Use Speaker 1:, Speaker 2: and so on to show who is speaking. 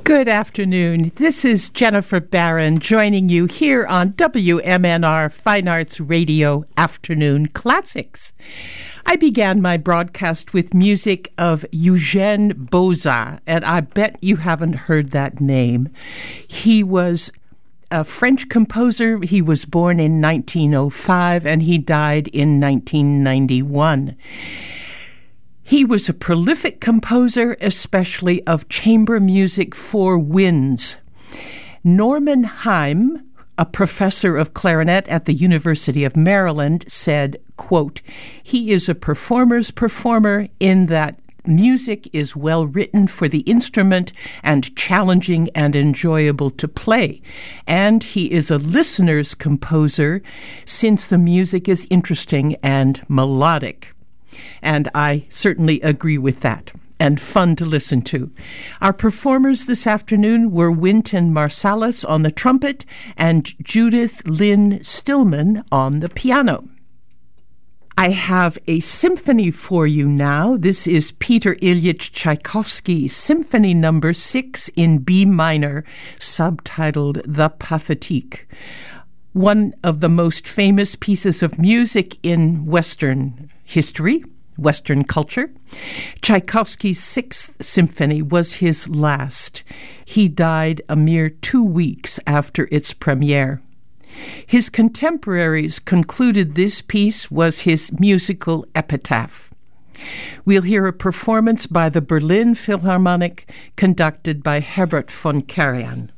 Speaker 1: Good afternoon. This is Jennifer Barron joining you here on WMNR Fine Arts Radio Afternoon Classics. I began my broadcast with music of Eugène Bozat, and I bet you haven't heard that name. He was a French composer. He was born in 1905 and he died in 1991. He was a prolific composer, especially of chamber music for winds. Norman Haim, a professor of clarinet at the University of Maryland, said, quote, "He is a performer's performer in that music is well written for the instrument and challenging and enjoyable to play. And he is a listener's composer since the music is interesting and melodic." And I certainly agree with that, and fun to listen to. Our performers this afternoon were Wynton Marsalis on the trumpet and Judith Lynn Stillman on the piano. I have a symphony for you now. This is Peter Ilyich Tchaikovsky's Symphony No. 6 in B minor, subtitled The Pathétique. One of the most famous pieces of music in Western history, Western culture. Tchaikovsky's Sixth Symphony was his last. He died a mere 2 weeks after its premiere. His contemporaries concluded this piece was his musical epitaph. We'll hear a performance by the Berlin Philharmonic conducted by Herbert von Karajan.